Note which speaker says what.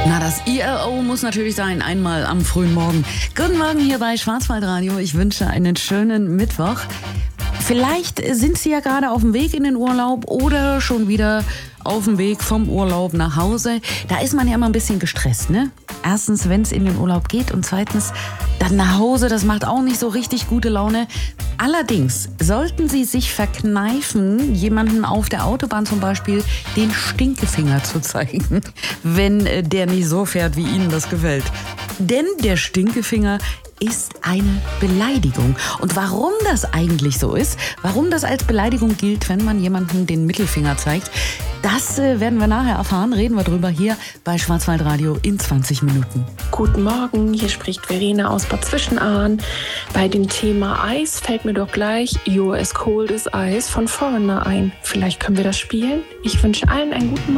Speaker 1: Das IRO muss natürlich sein, einmal am frühen Morgen. Guten Morgen hier bei Schwarzwaldradio. Ich wünsche einen schönen Mittwoch. Vielleicht sind Sie ja gerade auf dem Weg in den Urlaub oder schon wieder auf dem Weg vom Urlaub nach Hause. Da ist man ja immer ein bisschen gestresst, ne? Erstens, wenn es in den Urlaub geht und zweitens, dann nach Hause, das macht auch nicht so richtig gute Laune. Allerdings sollten Sie sich verkneifen, jemanden auf der Autobahn zum Beispiel den Stinkefinger zu zeigen, wenn der nicht so fährt, wie Ihnen das gefällt. Denn der Stinkefinger ist eine Beleidigung. Und warum das eigentlich so ist, warum das als Beleidigung gilt, wenn man jemandem den Mittelfinger zeigt, das werden wir nachher erfahren. Reden wir drüber hier bei Schwarzwaldradio in 20 Minuten.
Speaker 2: Guten Morgen, hier spricht Verena aus Bad Zwischenahn. Bei dem Thema Eis fällt mir doch gleich You're as cold as Ice von Foreigner ein. Vielleicht können wir das spielen? Ich wünsche allen einen guten Morgen.